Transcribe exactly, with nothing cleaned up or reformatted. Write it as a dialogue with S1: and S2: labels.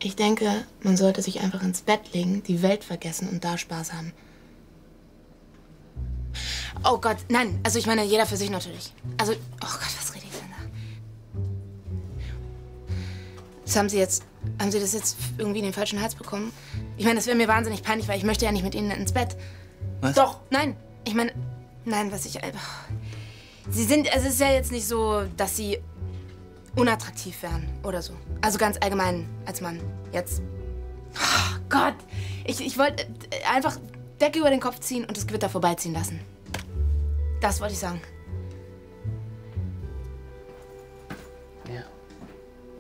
S1: Ich denke, man sollte sich einfach ins Bett legen, die Welt vergessen und da Spaß haben. Oh Gott, nein. Also ich meine, jeder für sich natürlich. Also, oh Gott, was rede ich denn da? Das haben Sie jetzt, haben Sie das jetzt irgendwie in den falschen Hals bekommen? Ich meine, das wäre mir wahnsinnig peinlich, weil ich möchte ja nicht mit Ihnen ins Bett.
S2: Was?
S1: Doch, nein. Ich meine, nein, was ich... Sie sind, also es ist ja jetzt nicht so, dass Sie unattraktiv wären oder so. Also ganz allgemein als Mann. Jetzt. Oh Gott. Ich, ich wollte einfach Decke über den Kopf ziehen und das Gewitter vorbeiziehen lassen. Das wollte ich sagen.